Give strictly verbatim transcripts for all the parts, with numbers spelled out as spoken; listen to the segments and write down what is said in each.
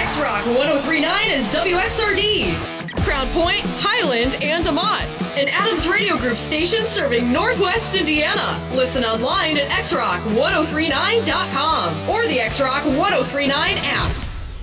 X-Rock one oh three point nine is W X R D. Crown Point, Highland, and DeMont. An Adams Radio Group station serving Northwest Indiana. Listen online at x rock ten thirty-nine dot com or the X-Rock ten thirty-nine app.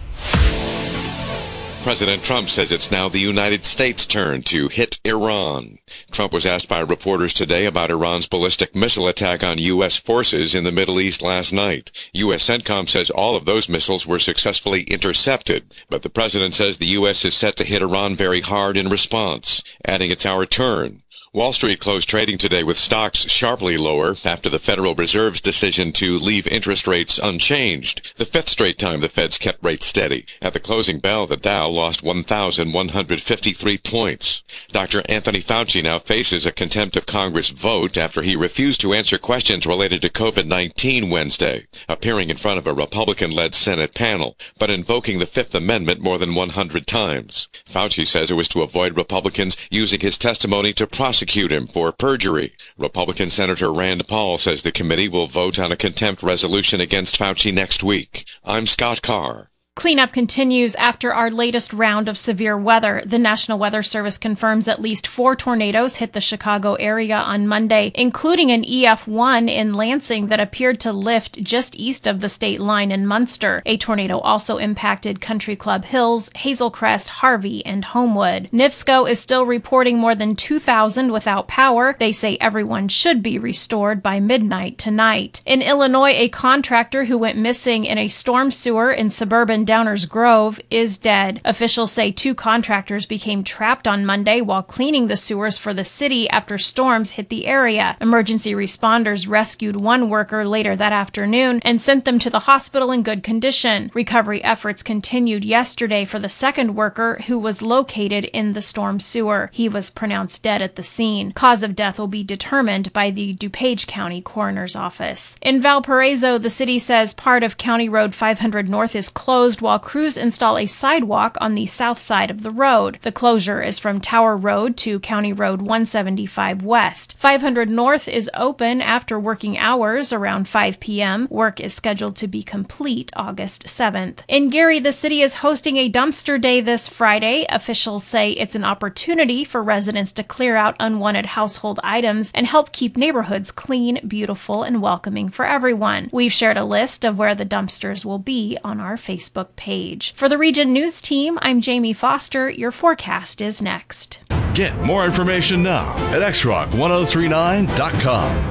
President Trump says it's now the United States' turn to hit Iran. Trump was asked by reporters today about Iran's ballistic missile attack on U S forces in the Middle East last night. U S CENTCOM says all of those missiles were successfully intercepted, but the president says the U S is set to hit Iran very hard in response, adding it's our turn. Wall Street closed trading today with stocks sharply lower after the Federal Reserve's decision to leave interest rates unchanged, the fifth straight time the Fed's kept rates steady. At the closing bell, the Dow lost one thousand one hundred fifty-three points. Doctor Anthony Fauci now faces a contempt of Congress vote after he refused to answer questions related to COVID nineteen Wednesday, appearing in front of a Republican-led Senate panel, but invoking the Fifth Amendment more than one hundred times. Fauci says it was to avoid Republicans using his testimony to prosecute him for perjury. Republican Senator Rand Paul says the committee will vote on a contempt resolution against Fauci next week. I'm Scott Carr. Cleanup continues after our latest round of severe weather. The National Weather Service confirms at least four tornadoes hit the Chicago area on Monday, including an E F one in Lansing that appeared to lift just east of the state line in Munster. A tornado also impacted Country Club Hills, Hazelcrest, Harvey, and Homewood. NIFSCO is still reporting more than two thousand without power. They say everyone should be restored by midnight tonight. In Illinois, a contractor who went missing in a storm sewer in suburban Downers Grove is dead. Officials say two contractors became trapped on Monday while cleaning the sewers for the city after storms hit the area. Emergency responders rescued one worker later that afternoon and sent them to the hospital in good condition. Recovery efforts continued yesterday for the second worker who was located in the storm sewer. He was pronounced dead at the scene. Cause of death will be determined by the DuPage County Coroner's Office. In Valparaiso, the city says part of County Road five hundred North is closed while crews install a sidewalk on the south side of the road. The closure is from Tower Road to County Road one seventy-five West. five hundred North is open after working hours around five p.m. Work is scheduled to be complete August seventh. In Gary, the city is hosting a dumpster day this Friday. Officials say it's an opportunity for residents to clear out unwanted household items and help keep neighborhoods clean, beautiful, and welcoming for everyone. We've shared a list of where the dumpsters will be on our Facebook page. For the Region News Team, I'm Jamie Foster. Your forecast is next. Get more information now at x rock ten thirty-nine dot com.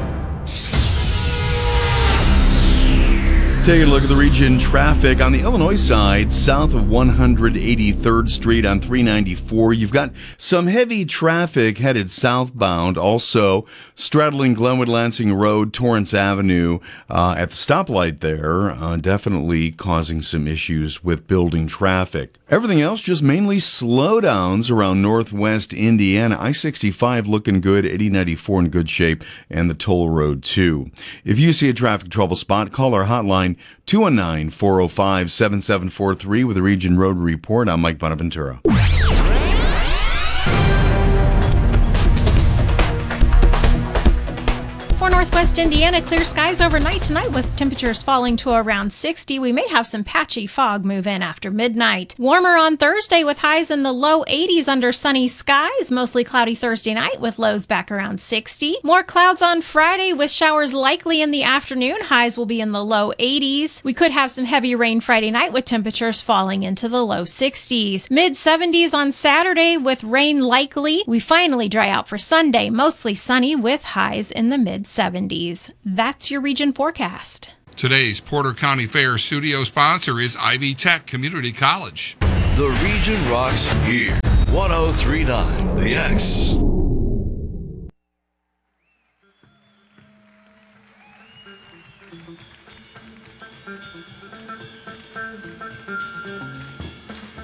Taking a look at the region traffic on the Illinois side, south of one hundred eighty-third Street on three ninety-four. You've got some heavy traffic headed southbound, also straddling Glenwood Lansing Road, Torrance Avenue uh, at the stoplight there, uh, definitely causing some issues with building traffic. Everything else just mainly slowdowns around northwest Indiana. I sixty-five looking good, eighty ninety-four in good shape, and the toll road too. If you see a traffic trouble spot, call our hotline two one nine, four oh five, seven seven four three with a Region Road Report. I'm Mike Bonaventura. For Northwest Indiana, clear skies overnight tonight with temperatures falling to around sixty. We may have some patchy fog move in after midnight. Warmer on Thursday with highs in the low eighties under sunny skies. Mostly cloudy Thursday night with lows back around sixty. More clouds on Friday with showers likely in the afternoon. Highs will be in the low eighties. We could have some heavy rain Friday night with temperatures falling into the low sixties. Mid seventies on Saturday with rain likely. We finally dry out for Sunday. Mostly sunny with highs in the mid seventies. That's your region forecast. Today's Porter County Fair studio sponsor is Ivy Tech Community College. The region rocks here. ten thirty-nine The X.